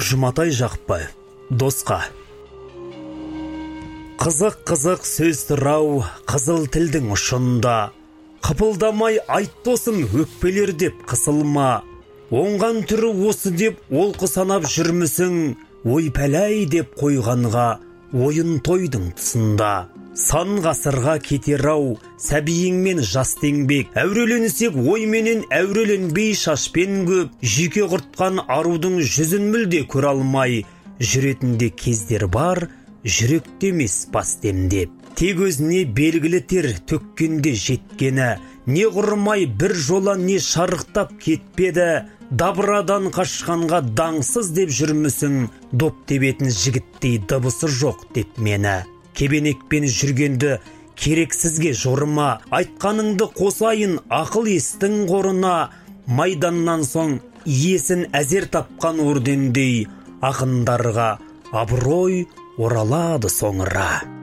Жұматай Жақпаев, досқа. Қызық сөз сұрау қызыл тілдің ұшында. Қыпылдамай айт досым өкпелер деп қысылма. Оңған түрі осы деп олқы санап жүрмісің, ой пәләй деп қойғанға ойын тойдың тұсында. Сан ғасырға кетер-ау сәбиіңмен жас теңбек, әуреленсек ойменен әуреленбей шашпен көп, жүйке құртқан арудың жүзін мүлде көре алмай, жүретінде кездер бар, жүректе емес бас демдеп. Тек өзіне белгілі тер төккенде жеткені, не құрмай бір жола не шарықтап кетпеді, дабырадан қашқанға даңсыз деп жүрмісің, доп тебетін жігіттей дыбысы жоқ деп мені. Кебенекпен жүргенді керексізге жорыма, айтқаныңды қосайын ақыл естің қорына, майданнан соң иесін әзер тапқан ордендей, ақындарға абырой оралады соңыра.